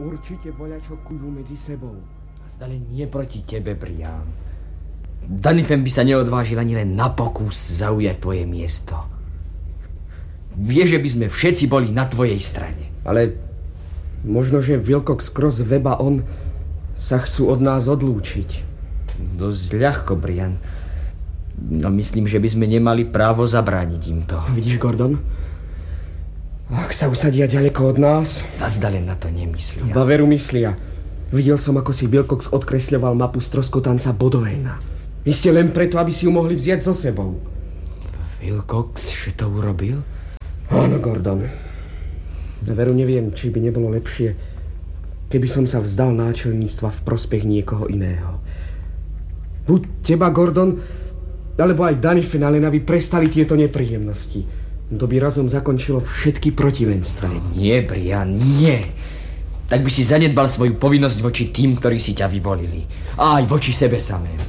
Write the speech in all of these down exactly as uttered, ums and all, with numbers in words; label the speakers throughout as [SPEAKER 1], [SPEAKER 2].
[SPEAKER 1] určite voľačo kujú medzi sebou.
[SPEAKER 2] A zdale nie proti tebe, Brian. Danifen by sa neodvážil ani len na pokus zaujať tvoje miesto. Vieš, že by sme všetci boli na tvojej strane.
[SPEAKER 1] Ale možno, že Wilcox, Cross, Webb a on sa chcú od nás odlúčiť.
[SPEAKER 2] Dosť ľahko, Brian. No myslím, že by sme nemali právo zabrániť im to.
[SPEAKER 1] Vidíš, Gordon? Ak sa usadia ďaleko od nás...
[SPEAKER 2] A zdale na to nemyslia.
[SPEAKER 1] Ba veru myslia. Videl som, ako si Wilcox odkresľoval mapu stroskotanca Bodojna. Iste len preto, aby si ju mohli vziať so sebou.
[SPEAKER 2] Wilcox, že to urobil?
[SPEAKER 1] Áno, Gordon. Veru neviem, či by nebolo lepšie, keby som sa vzdal náčelníctva v prospech niekoho iného. Buď teba, Gordon, alebo aj Danifen, len aby prestali tieto nepríjemnosti. To by razom zakončilo všetky protivenstva.
[SPEAKER 2] Nie, Brian, nie. Tak by si zanedbal svoju povinnosť voči tým, ktorí si ťa vyvolili. A aj voči sebe samému.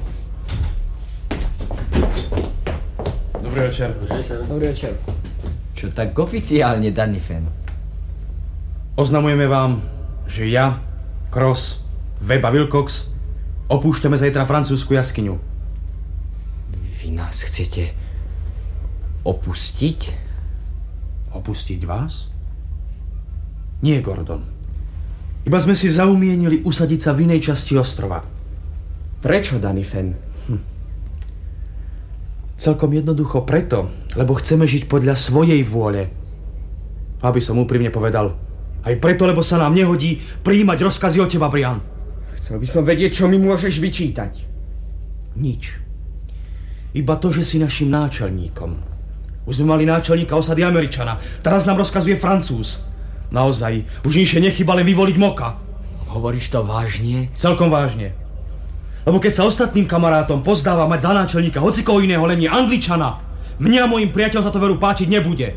[SPEAKER 3] Dobrý večer.
[SPEAKER 1] Dobrý večer.
[SPEAKER 2] Čo tak oficiálne, Danifen?
[SPEAKER 3] Oznamujeme vám, že ja, Cross, Webb a Wilcox opúšťame zajtra francúzsku jaskyňu.
[SPEAKER 2] Vy nás chcete opustiť?
[SPEAKER 3] Opustiť vás? Nie, Gordon. Iba sme si zaumienili usadiť sa v inej časti ostrova.
[SPEAKER 1] Prečo, Danifen?
[SPEAKER 3] Hm. Celkom jednoducho preto, lebo chceme žiť podľa svojej vôle. Aby som úprimne povedal, aj preto, lebo sa nám nehodí prijímať rozkazy od teba, Brian.
[SPEAKER 1] Chcel by som vedieť, čo mi môžeš vyčítať.
[SPEAKER 3] Nič. Iba to, že si našim náčelníkom. Už sme mali náčelníka osady Američana. Teraz nám rozkazuje Francúz. Naozaj, už inšie nechyba len vyvoliť Moka.
[SPEAKER 2] Hovoríš to vážne?
[SPEAKER 3] Celkom vážne. Lebo keď sa ostatným kamarátom pozdáva mať za náčelníka hocikoho iného, len nie Angličana, mne a mojim priateľom sa to veru páčiť nebude.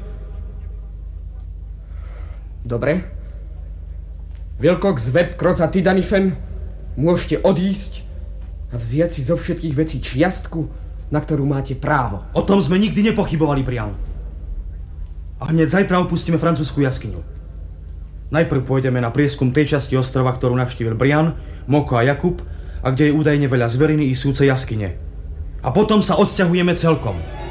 [SPEAKER 1] Dobre. Wilcox, Webb, Cross a ty, Danifen, môžete odísť a vziať si zo všetkých vecí čiastku, na ktorú máte právo.
[SPEAKER 3] O tom sme nikdy nepochybovali, Brian. A hneď zajtra opustíme francúzsku jaskyňu. Najprv pôjdeme na prieskum tej časti ostrova, ktorú navštívil Brian, Moko a Jakub, a kde je údajne veľa zveriny i súce jaskyne. A potom sa odsťahujeme celkom.